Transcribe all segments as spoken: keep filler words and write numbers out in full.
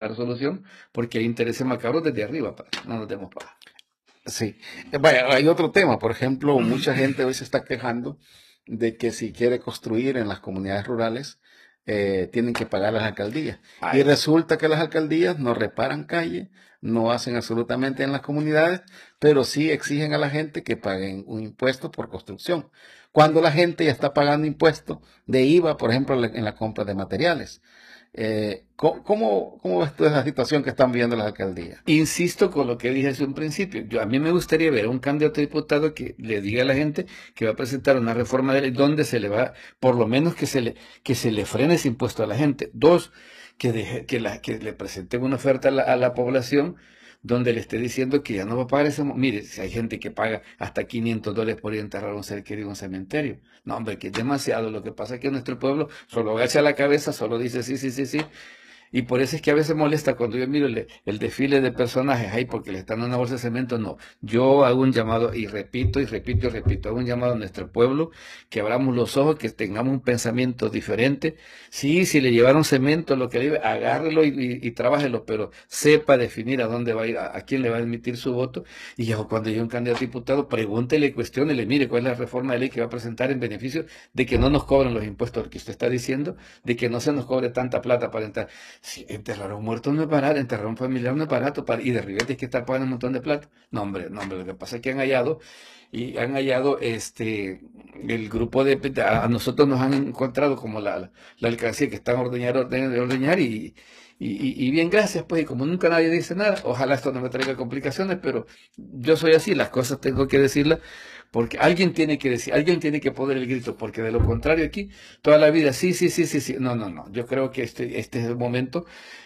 dar solución, porque hay intereses macabros desde arriba, para no nos demos paja. Sí. Vaya, hay otro tema, por ejemplo, mucha gente hoy se está quejando de que si quiere construir en las comunidades rurales, eh, tienen que pagar las alcaldías. Ay. Y resulta que las alcaldías no reparan calles, no hacen absolutamente en las comunidades, pero sí exigen a la gente que paguen un impuesto por construcción. Cuando la gente ya está pagando impuestos de I V A, por ejemplo, en la compra de materiales. Eh, ¿cómo, ¿Cómo ves tú esa situación que están viendo las alcaldías? Insisto con lo que dije hace un principio. Yo, a mí me gustaría ver a un candidato a diputado que le diga a la gente que va a presentar una reforma de ley donde se le va, por lo menos que se le, que se le frene ese impuesto a la gente. Dos, que, deje, que, la, que le presenten una oferta a la, a la población donde le esté diciendo que ya no va a pagar ese... Mire, si hay gente que paga hasta quinientos dólares por ir a enterrar a un ser querido en un cementerio. No, hombre, que es demasiado. Lo que pasa es que nuestro pueblo solo agacha la cabeza, solo dice sí, sí, sí, sí. Y por eso es que a veces molesta cuando yo miro el, el desfile de personajes ahí porque le están dando una bolsa de cemento. No, yo hago un llamado y repito y repito y repito, hago un llamado a nuestro pueblo, que abramos los ojos, que tengamos un pensamiento diferente. Sí, si le llevaron cemento, lo que le lleve, agárrelo y, y, y trabájelo, pero sepa definir a dónde va a ir, a, a quién le va a emitir su voto. Y ya cuando llegue un candidato a diputado, pregúntele, cuestiónele, mire cuál es la reforma de ley que va a presentar en beneficio de que no nos cobren los impuestos que usted está diciendo, de que no se nos cobre tanta plata para entrar. Sí, enterrar a un muerto no es barato, enterrar a un familiar no es barato, para, y de repente hay que estar pagando un montón de plata. No, hombre, no, hombre, lo que pasa es que han hallado, y han hallado este, el grupo de, a nosotros nos han encontrado como la, la, la alcancía que están a ordeñar, ordeñar, ordeñar y, y, y bien, gracias, pues, y como nunca nadie dice nada, ojalá esto no me traiga complicaciones, pero yo soy así, las cosas tengo que decirlas, porque alguien tiene que decir, alguien tiene que poner el grito, porque de lo contrario aquí, toda la vida, sí, sí, sí, sí, sí, no, no, no, yo creo que este, este es el momento.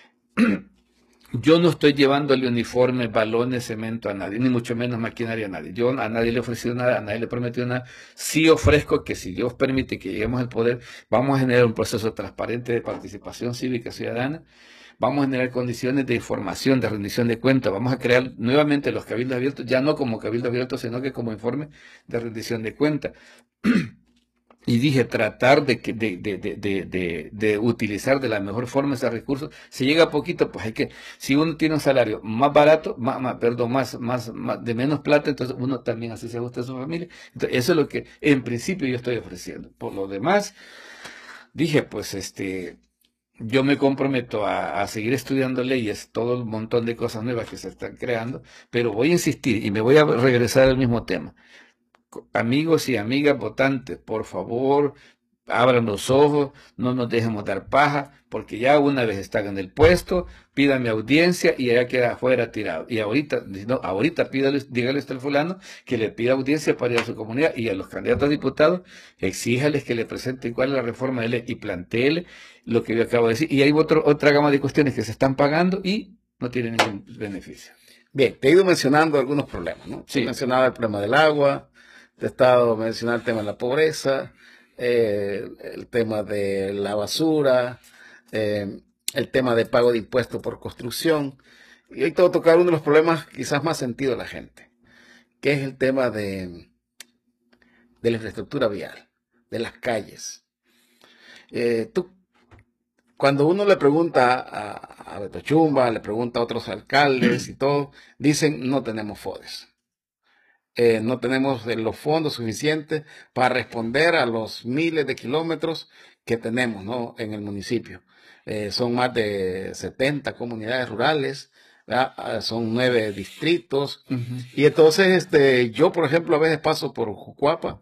Yo no estoy llevándole uniformes, balones, cemento a nadie, ni mucho menos maquinaria a nadie. Yo a nadie le he ofrecido nada, a nadie le he prometido nada. Sí ofrezco que si Dios permite que lleguemos al poder, vamos a generar un proceso transparente de participación cívica ciudadana. Vamos a generar condiciones de información, de rendición de cuentas. Vamos a crear nuevamente los cabildos abiertos, ya no como cabildos abiertos, sino que como informe de rendición de cuentas. Y dije, tratar de, de, de, de, de, de utilizar de la mejor forma esos recursos. Si llega poquito, pues hay que, si uno tiene un salario más barato, más, más perdón, más, más, más, de menos plata, entonces uno también así se ajusta a su familia. Entonces, eso es lo que en principio yo estoy ofreciendo. Por lo demás, dije, pues este, yo me comprometo a, a seguir estudiando leyes, todo un montón de cosas nuevas que se están creando, pero voy a insistir y me voy a regresar al mismo tema. Amigos y amigas votantes, por favor, abran los ojos, no nos dejemos dar paja, porque ya una vez están en el puesto, pídame audiencia y ya queda afuera tirado. Y ahorita, no, ahorita pídale, dígale al fulano que le pida audiencia para ir a su comunidad, y a los candidatos a diputados, exíjales que le presenten cuál es la reforma de ley y plantéele lo que yo acabo de decir. Y hay otro, otra gama de cuestiones que se están pagando y no tienen ningún beneficio. Bien, te he ido mencionando algunos problemas, ¿no? Sí. Te mencionaba el problema del agua, te he estado mencionando el tema de la pobreza, eh, el tema de la basura, eh, el tema de pago de impuestos por construcción. Y hoy te voy a tocar uno de los problemas quizás más sentido de la gente, que es el tema de, de la infraestructura vial, de las calles. Eh, tú, cuando uno le pregunta a, a Beto Chumba, le pregunta a otros alcaldes y todo, dicen no tenemos FODES. Eh, no tenemos los fondos suficientes para responder a los miles de kilómetros que tenemos, ¿no?, en el municipio. Eh, son más de setenta comunidades rurales, ¿verdad? Son nueve distritos. Uh-huh. Y entonces este, yo, por ejemplo, a veces paso por Jucuapa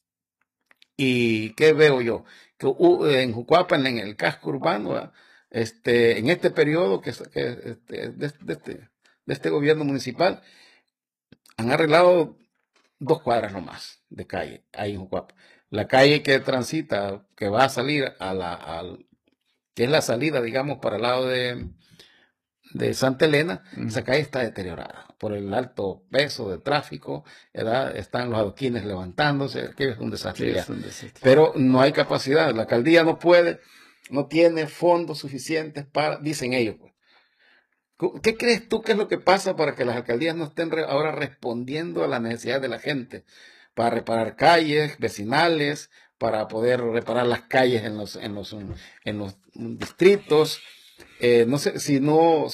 y ¿qué veo yo? Que uh, en Jucuapa, en el casco urbano, ¿verdad?, este, en este periodo que, que este, de, de, este, de este gobierno municipal, han arreglado dos cuadras nomás de calle, ahí en Jucuapa. La calle que transita, que va a salir a la, al, que es la salida, digamos, para el lado de, de Santa Elena, mm. esa calle está deteriorada por el alto peso de tráfico, ¿verdad? Están los adoquines levantándose, que es un desastre. Sí, es un desastre. Pero no hay capacidad, la alcaldía no puede, no tiene fondos suficientes para, dicen ellos, pues. ¿Qué crees tú que es lo que pasa para que las alcaldías no estén ahora respondiendo a las necesidades de la gente? Para reparar calles vecinales, para poder reparar las calles en los, en los, en los distritos. Eh, no sé si no...